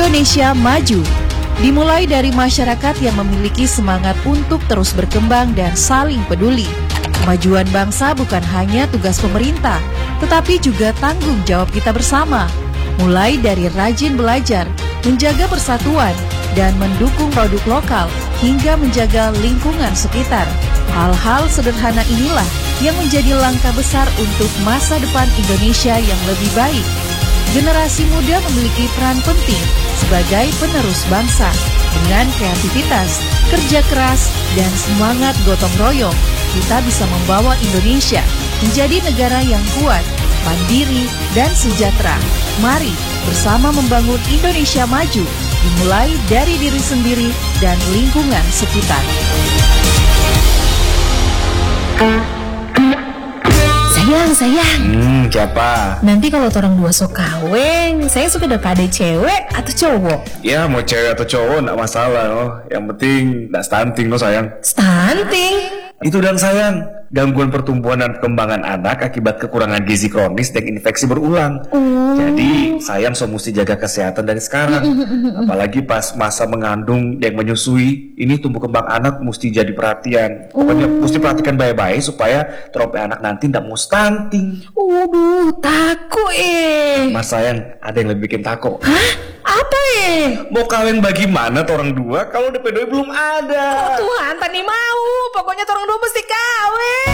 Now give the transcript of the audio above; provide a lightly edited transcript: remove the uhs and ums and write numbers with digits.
Indonesia Maju. Dimulai dari masyarakat yang memiliki semangat untuk terus berkembang dan saling peduli. Kemajuan bangsa bukan hanya tugas pemerintah, tetapi juga tanggung jawab kita bersama. Mulai dari rajin belajar, menjaga persatuan, dan mendukung produk lokal, hingga menjaga lingkungan sekitar. Hal-hal sederhana inilah yang menjadi langkah besar untuk masa depan Indonesia yang lebih baik. Generasi muda memiliki peran penting sebagai penerus bangsa. Dengan kreativitas, kerja keras, dan semangat gotong royong, kita bisa membawa Indonesia menjadi negara yang kuat, mandiri, dan sejahtera. Mari bersama membangun Indonesia maju, dimulai dari diri sendiri dan lingkungan sekitar. Sayang. Siapa? Nanti kalau orang dua sok kawin, saya suka dapat ada cewek atau cowok. Ya mau cewek atau cowok gak masalah oh. Yang penting gak stunting lo sayang. Stunting? Itu dan sayang, gangguan pertumbuhan dan perkembangan anak akibat kekurangan gizi kronis dan infeksi berulang. Jadi sayang so mesti jaga kesehatan dari sekarang. Apalagi pas masa mengandung dan menyusui, ini tumbuh kembang anak mesti jadi perhatian. Pokoknya mesti perhatikan baik-baik supaya trope anak nanti gak mau stunting. Waduh, takut Mas sayang, ada yang lebih bikin takut. Hah? Apa Mau kawin bagaimana orang dua kalau DP doi belum ada? Oh Tuhan, tadi mau. Pokoknya orang dua mesti kawin.